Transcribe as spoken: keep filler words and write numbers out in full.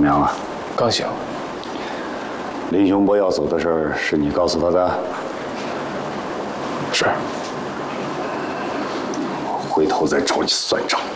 明了？ 刚醒。 林雄波要走的事儿是你告诉他的？ 是。 回头再找你算账。